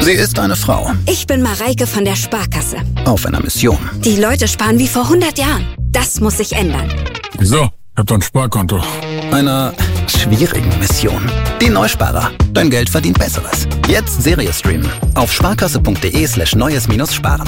Sie ist eine Frau. Ich bin Mareike von der Sparkasse. Auf einer Mission. Die Leute sparen wie vor 100 Jahren. Das muss sich ändern. Wieso? Ich hab doch ein Sparkonto. Einer schwierigen Mission. Die Neusparer. Dein Geld verdient Besseres. Jetzt Serie streamen. Auf sparkasse.de/neues-sparen.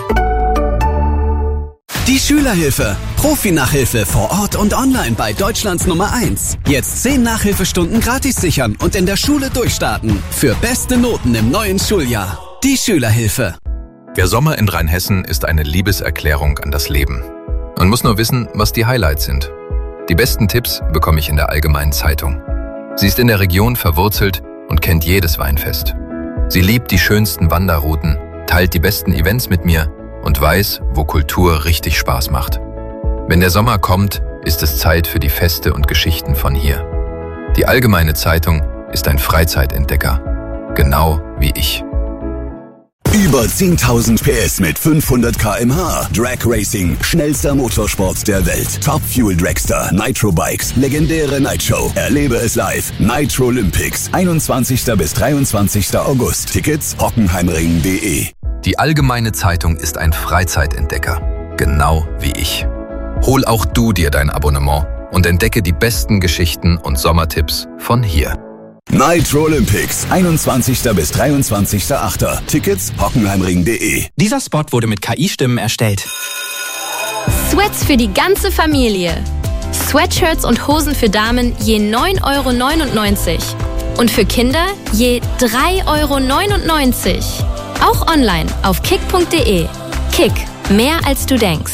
Die Schülerhilfe. Profi-Nachhilfe vor Ort und online bei Deutschlands Nummer 1. Jetzt 10 Nachhilfestunden gratis sichern und in der Schule durchstarten. Für beste Noten im neuen Schuljahr. Die Schülerhilfe. Der Sommer in Rheinhessen ist eine Liebeserklärung an das Leben. Man muss nur wissen, was die Highlights sind. Die besten Tipps bekomme ich in der Allgemeinen Zeitung. Sie ist in der Region verwurzelt und kennt jedes Weinfest. Sie liebt die schönsten Wanderrouten, teilt die besten Events mit mir und weiß, wo Kultur richtig Spaß macht. Wenn der Sommer kommt, ist es Zeit für die Feste und Geschichten von hier. Die Allgemeine Zeitung ist ein Freizeitentdecker, genau wie ich. Über 10.000 PS mit 500 km/h. Drag Racing, schnellster Motorsport der Welt. Top Fuel Dragster, Nitro Bikes, legendäre Nightshow. Erlebe es live. Nitro Olympics, 21. bis 23. August. Tickets hockenheimring.de. Die Allgemeine Zeitung ist ein Freizeitentdecker, genau wie ich. Hol auch du dir dein Abonnement und entdecke die besten Geschichten und Sommertipps von hier. Nitro Olympics, 21. bis 23.8. Tickets hockenheimring.de. Dieser Spot wurde mit KI-Stimmen erstellt. Sweats für die ganze Familie. Sweatshirts und Hosen für Damen je 9,99 € und für Kinder je 3,99 €. Auch online auf kick.de. Kick, mehr als du denkst.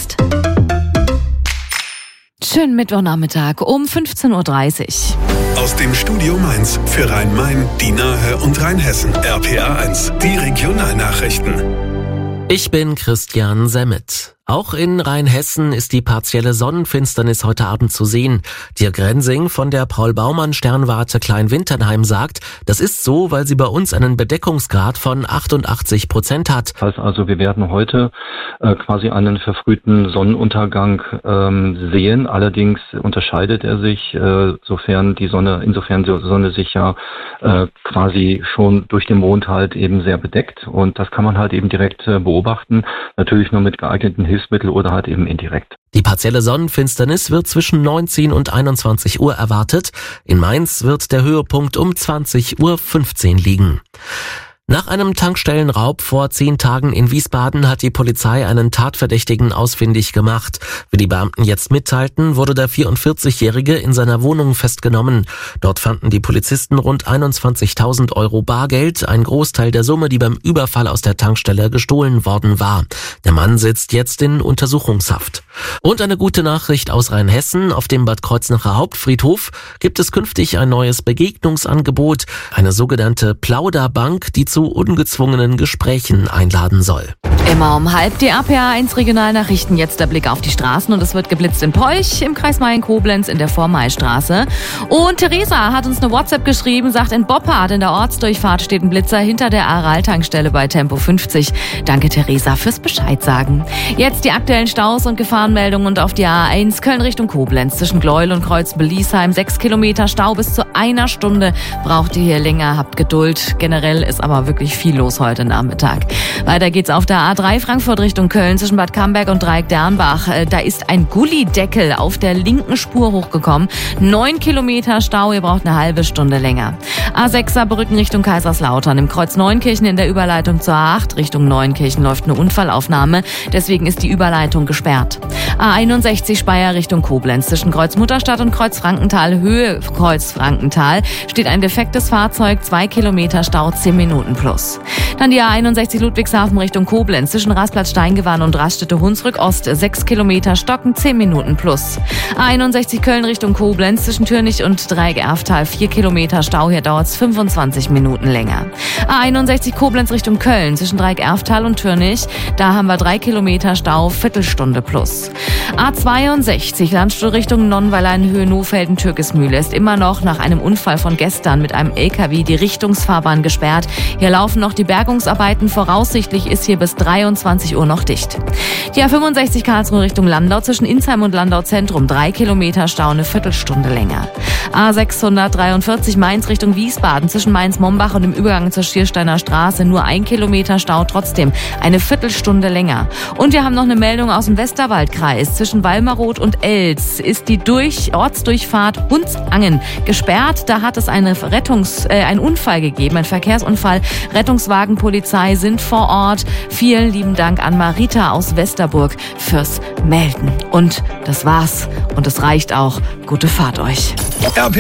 Schönen Mittwochnachmittag um 15:30 Uhr. Aus dem Studio Mainz für Rhein-Main, die Nahe und Rheinhessen. RPA 1, die Regionalnachrichten. Ich bin Christian Semmet. Auch in Rheinhessen ist die partielle Sonnenfinsternis heute Abend zu sehen. Dirk Rensing von der Paul-Baumann-Sternwarte Kleinwinternheim sagt, das ist so, weil sie bei uns einen Bedeckungsgrad von 88% hat. Das heißt also, wir werden heute quasi einen verfrühten Sonnenuntergang sehen. Allerdings unterscheidet er sich, insofern die Sonne sich ja quasi schon durch den Mond halt eben sehr bedeckt. Und das kann man halt eben direkt beobachten. Natürlich nur mit geeigneten Hilfsmittel oder halt eben indirekt. Die partielle Sonnenfinsternis wird zwischen 19 und 21 Uhr erwartet. In Mainz wird der Höhepunkt um 20:15 Uhr liegen. Nach einem Tankstellenraub vor 10 Tagen in Wiesbaden hat die Polizei einen Tatverdächtigen ausfindig gemacht. Wie die Beamten jetzt mitteilten, wurde der 44-Jährige in seiner Wohnung festgenommen. Dort fanden die Polizisten rund 21.000 € Bargeld, ein Großteil der Summe, die beim Überfall aus der Tankstelle gestohlen worden war. Der Mann sitzt jetzt in Untersuchungshaft. Und eine gute Nachricht aus Rheinhessen: Auf dem Bad Kreuznacher Hauptfriedhof gibt es künftig ein neues Begegnungsangebot, eine sogenannte Plauderbank, die zu ungezwungenen Gesprächen einladen soll. Immer um halb die RPA 1 Regionalnachrichten. Jetzt der Blick auf die Straßen und es wird geblitzt in Polch, im Kreis Mayen-Koblenz, in der Vormaystraße. Und Theresa hat uns eine WhatsApp geschrieben, sagt, in Boppard in der Ortsdurchfahrt steht ein Blitzer hinter der Aral-Tankstelle bei Tempo 50. Danke Theresa fürs Bescheid sagen. Jetzt die aktuellen Staus und Gefahrenmeldungen und auf die A1 Köln Richtung Koblenz zwischen Gleuel und Kreuzbeliesheim 6 Kilometer Stau bis zu 1 Stunde. Braucht ihr hier länger, habt Geduld. Generell ist aber wirklich viel los heute Nachmittag. Weiter geht's auf der A3 Frankfurt Richtung Köln zwischen Bad Camberg und Dreieck-Dernbach. Da ist ein Gullideckel auf der linken Spur hochgekommen. 9 Kilometer Stau, ihr braucht eine halbe Stunde länger. A6 Saarbrücken Richtung Kaiserslautern. Im Kreuz Neunkirchen in der Überleitung zur A8 Richtung Neunkirchen läuft eine Unfallaufnahme. Deswegen ist die Überleitung gesperrt. A61 Speyer Richtung Koblenz. Zwischen Kreuz Mutterstadt und Kreuz Frankenthal, Höhe Kreuz Frankenthal, steht ein defektes Fahrzeug. 2 Kilometer Stau, 10 Minuten plus. Dann die A61 Ludwigshafen Richtung Koblenz. Zwischen Rasplatz Steingewann und Raststätte-Hunsrück Ost 6 Kilometer Stocken, 10 Minuten plus. A61 Köln Richtung Koblenz. Zwischen Türnich und Dreieck-Erftal 4 Kilometer Stau. Hier dauert es 25 Minuten länger. A61 Koblenz Richtung Köln. Zwischen Dreieck-Erftal und Türnich. Da haben wir 3 Kilometer Stau, Viertelstunde plus. A62 Landstuhl Richtung Nonnweiler in Höhe Nohfelden-Türkismühle ist immer noch nach einem Unfall von gestern mit einem LKW die Richtungsfahrbahn gesperrt. Hier laufen noch die Bergungsarbeiten. Voraussichtlich ist hier bis 23 Uhr noch dicht. Die A65 Karlsruhe Richtung Landau zwischen Insheim und Landau Zentrum 3 Kilometer Stau, eine Viertelstunde länger. A643 Mainz Richtung Wiesbaden zwischen Mainz-Mombach und dem Übergang zur Schiersteiner Straße nur 1 Kilometer Stau, trotzdem eine Viertelstunde länger. Und wir haben noch eine Meldung aus dem Westerwaldkreis. Zwischen Walmeroth und Elz ist die Ortsdurchfahrt Hundsangen gesperrt. Da hat es einen Unfall gegeben, ein Verkehrsunfall. Rettungswagen, Polizei sind vor Ort. Vielen lieben Dank an Marita aus Westerburg fürs Melden. Und das war's. Und es reicht auch. Gute Fahrt euch.